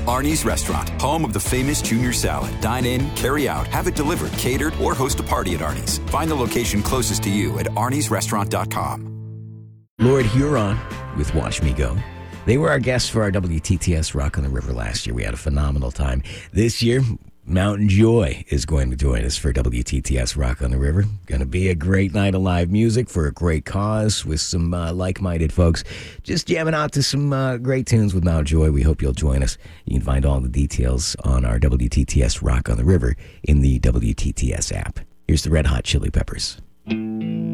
Arnie's Restaurant, home of the famous Junior Salad. Dine in, carry out, have it delivered, catered, or host a party at Arnie's. Find the location closest to you at arniesrestaurant.com. Lord Huron with Watch Me Go. They were our guests for our WTTS Rock on the River last year. We had a phenomenal time. This year, Mountain Joy is going to join us for WTTS Rock on the River. Going to be a great night of live music for a great cause with some like-minded folks. Just jamming out to some great tunes with Mountain Joy. We hope you'll join us. You can find all the details on our WTTS Rock on the River in the WTTS app. Here's the Red Hot Chili Peppers.